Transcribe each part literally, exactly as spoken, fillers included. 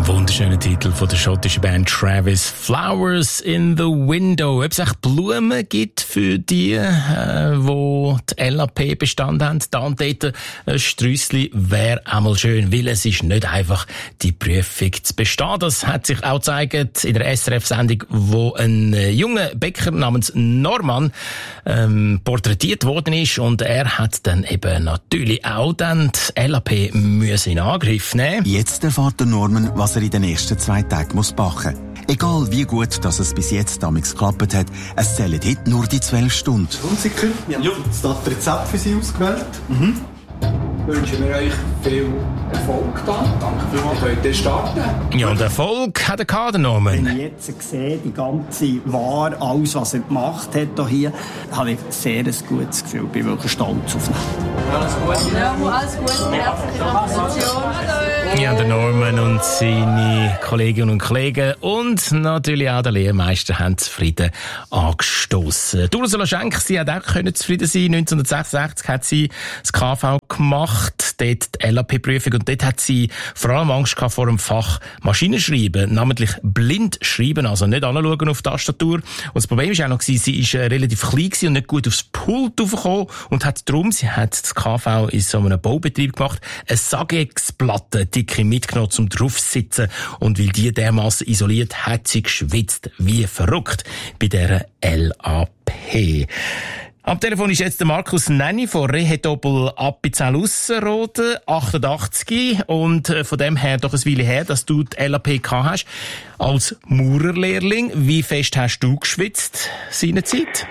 Wunderschöner Titel von der schottischen Band Travis, Flowers in the Window. Ob es echt Blumen gibt für die, äh, wo die L A P bestanden haben, da und dort ein Sträussli wäre einmal schön, weil es ist nicht einfach, die Prüfung zu bestehen. Das hat sich auch gezeigt in der S R F-Sendung, wo ein junger Bäcker namens Norman ähm, porträtiert worden ist, und er hat dann eben natürlich auch dann die L A P müssen in Angriff nehmen. Jetzt erfährt der Norman, was er in den nächsten zwei Tagen muss backen. Egal wie gut dass es bis jetzt damals geklappt hat, es zählen heute nur die zwölf Stunden. Und Sie können, wir haben ja das Rezept für Sie ausgewählt. Mhm. Wünschen wir euch viel Erfolg da. Danke vielmals, könnt ihr starten. Ja, und Erfolg hat der Kader Norman. Wenn ich jetzt sehe, die ganze Ware, alles, was er gemacht hat hier, habe ich sehr ein gutes Gefühl. Ich bin wirklich stolz auf ihn. Alles gut? Ja, alles gut. Herzliche Gratulation. Ja, der Norman und seine Kolleginnen und Kollegen und natürlich auch der Lehrmeister haben zufrieden angestossen. Ursula Schenk, sie hat auch können zufrieden sein. neunzehnhundertsechsundsechzig hat sie das K V gemacht, dort die L A P-Prüfung, und dort hat sie vor allem Angst gehabt vor dem Fach Maschinenschreiben, namentlich blind schreiben, also nicht anschauen auf die Tastatur. Und das Problem war auch noch, sie ist relativ klein und nicht gut aufs Pult raufgekommen und hat darum, sie hat das K V in so einem Baubetrieb gemacht, eine Sagex-Platte dicke mitgenommen, um drauf zu sitzen, und weil die dermassen isoliert, hat sie geschwitzt wie verrückt bei dieser L A P. Am Telefon ist jetzt der Markus Nenni von Rehetoppel Appenzell-Ausserrhoden, achtundachtzig, und von dem her doch ein Weile her, dass du die L A P gehabt hast. Als Maurerlehrling, wie fest hast du geschwitzt seinerzeit?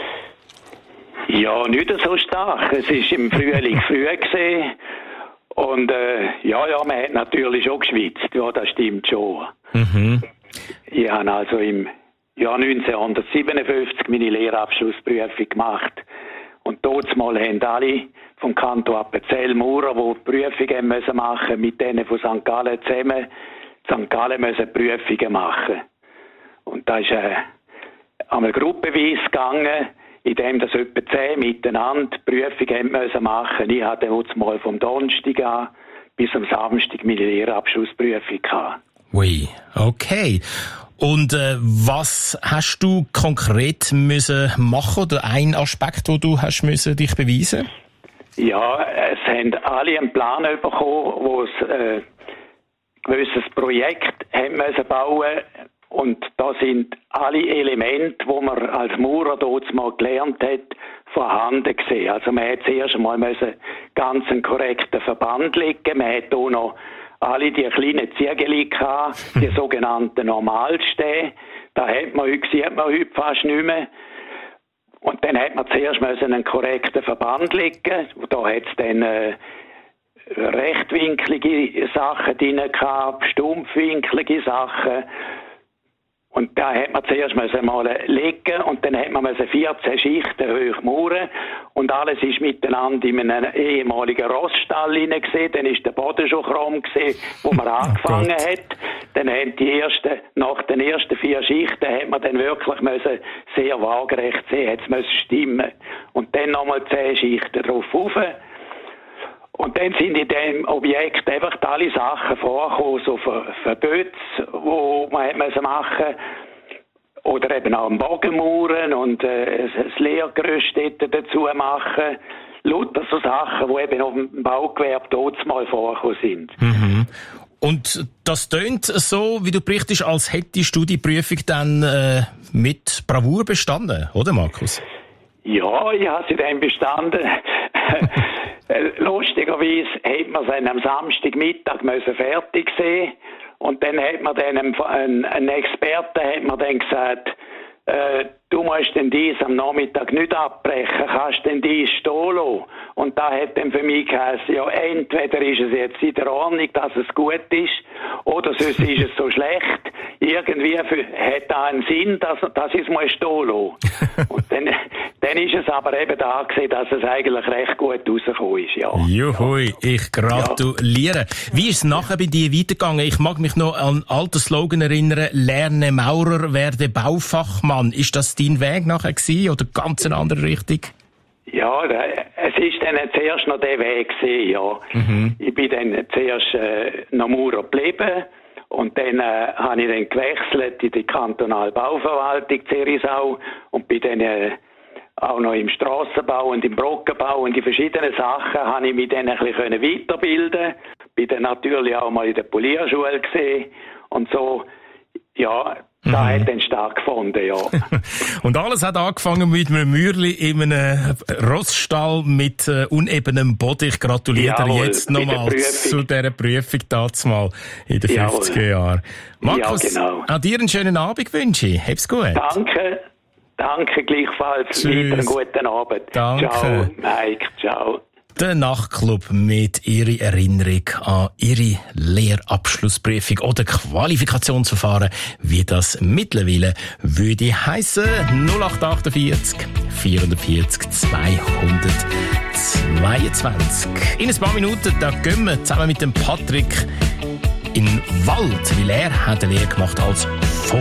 Ja, nicht so stark. Es war im Frühling früh gewesen. Und äh, ja, ja, man hat natürlich schon geschwitzt. Ja, das stimmt schon. Mhm. Ich habe also im Jahr neunzehnhundertsiebenundfünfzig meine Lehrabschlussprüfung gemacht. Und dort mal haben alle vom Kanton Appenzell Maurer, die Prüfungen müssen machen, mit denen von Sankt Gallen zusammen. Sankt Gallen müssen Prüfungen machen. Und da ist äh, einmal gruppenweise gegangen, in dem das etwa zehn miteinander Prüfungen müssen machen. Ich hatte dort mal vom Donnerstag an bis am Samstag meine Lehrabschlussprüfung gehabt. Ui, okay. Und äh, was hast du konkret müssen machen, oder ein Aspekt, wo du hast müssen dich beweisen? Ja, es haben alle einen Plan bekommen, wo es äh, ein gewisses Projekt haben müssen bauen, und da sind alle Elemente, die man als Maurer dort mal gelernt hat, vorhanden gesehen. Also man hat zuerst einmal müssen ganz einen korrekten Verband legen, man hat hier noch alle die kleinen Ziegel gehabt, die sogenannten Normalstehen. Da hat man, sieht man heute fast nicht mehr. Und dann hat man zuerst müssen einen korrekten Verband legen. Und da hat es dann äh, rechtwinklige Sachen drin gehabt, stumpfwinklige Sachen. Und da hat man zuerst mal legen, und dann hat man vierzehn Schichten hoch mauern, und alles ist miteinander in einem ehemaligen Rossstall hineingesehen. Dann ist der Boden schon krumm gesehen, wo man angefangen oh hat. Dann haben die ersten, nach den ersten vier Schichten hat man dann wirklich müssen sehr waagerecht sehen, hat es müssen stimmen. Und dann nochmal zehn Schichten drauf rauf. Und dann sind in dem Objekt einfach alle Sachen vorgekommen, so Ver- Verbote, die man hat müssen machen, oder eben auch einen Bogen mauern und äh, ein Lehrgerüst dazu machen. Lauter so Sachen, die eben auf dem Baugewerbe dort mal vorgekommen sind. Mhm. Und das tönt so, wie du berichtest, als hättest du die Prüfung dann äh, mit Bravour bestanden, oder Markus? Ja, ich habe sie dann bestanden. Lustigerweise hat man sie am Samstagmittag fertig sehen, und dann hat man dann einen, einen, einen Experten hat man dann gesagt, äh, du musst denn dies am Nachmittag nicht abbrechen, kannst denn dies stehen lassen. Und da hat dann für mich geheißen, ja, entweder ist es jetzt in der Ordnung, dass es gut ist, oder sonst ist es so schlecht. Irgendwie für, hat da einen Sinn, dass, dass ich es mal stehen lassen. Und dann, dann ist es aber eben da gewesen, dass es eigentlich recht gut rausgekommen ist, ja. Juhui, ja. Ich gratuliere. Ja. Wie ist es nachher bei dir weitergegangen? Ich mag mich noch an alten Slogan erinnern, lerne Maurer, werde Baufachmann. Ist das dein Weg nachher gewesen, oder ganz eine andere Richtung? Ja, es ist dann zuerst noch der Weg gewesen, ja. Mhm. Ich bin dann zuerst äh, noch Maurer geblieben, Und dann äh, habe ich dann gewechselt in die kantonale Bauverwaltung Zerisau und bin dann äh, auch noch im Strassenbau und im Brockenbau und in verschiedenen Sachen habe ich mich dann ein bisschen weiterbilden. Bin dann natürlich auch mal in der Polierschule gesehen und so, ja, da mhm. hat dann stattgefunden, ja. Und alles hat angefangen mit einem Mürli in einem Rossstall mit äh, unebenem Boden. Ich gratuliere dir Jawohl, jetzt nochmals zu dieser Prüfung dazumal in den Jawohl. fünfziger Jahren. Markus, Ja, genau. auch dir einen schönen Abend wünsche ich. Hab's gut. Danke, danke gleichfalls. Tschüss. Weiter einen guten Abend. Danke. Ciao, Mike, ciao. Der Nachtclub mit ihrer Erinnerung an ihre Lehrabschlussprüfung oder Qualifikationsverfahren, wie das mittlerweile würde heissen. null acht achtundvierzig vierundvierzig zweihundertzweiundzwanzig. In ein paar Minuten da gehen wir zusammen mit dem Patrick in den Wald, weil er hat eine Lehre gemacht als